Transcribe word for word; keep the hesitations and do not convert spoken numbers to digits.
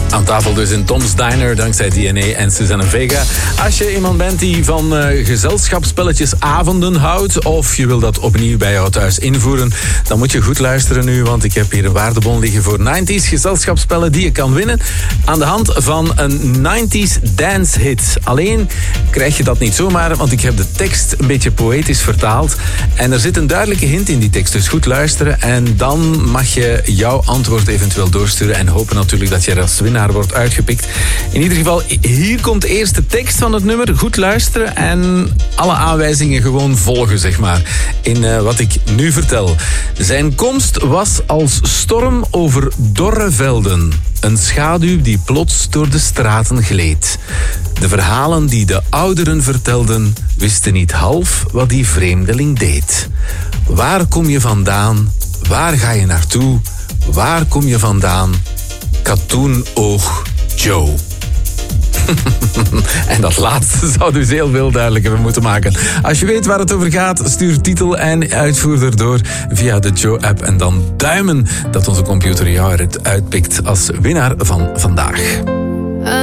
Aan tafel dus in Tom's Diner, dankzij D N A en Susanne Vega. Als je iemand bent die van uh, gezelschapsspelletjesavonden houdt, of je wil dat opnieuw bij jou thuis invoeren, dan moet je goed luisteren nu, want ik heb hier een waardebon liggen voor negentig gezelschapsspellen die je kan winnen aan de hand van een negentig dance hit. Alleen krijg je dat niet zomaar, want ik heb de tekst een beetje poëtisch vertaald en er zit een duidelijke hint in die tekst, dus goed luisteren en dan mag je jouw antwoord eventueel doorsturen en hopen natuurlijk dat je er als winnaar wordt uitgepikt. In ieder geval, hier komt eerst de tekst van het nummer. Goed luisteren en alle aanwijzingen gewoon volgen, zeg maar. In uh, wat ik nu vertel. Zijn komst was als storm over dorre velden. Een schaduw die plots door de straten gleed. De verhalen die de ouderen vertelden, wisten niet half wat die vreemdeling deed. Waar kom je vandaan? Waar ga je naartoe? Waar kom je vandaan? Katoenoog Joe. En dat laatste zou dus heel veel duidelijker moeten maken. Als je weet waar het over gaat, stuur titel en uitvoerder door via de Joe-app. En dan duimen dat onze computer jou eruit uitpikt als winnaar van vandaag.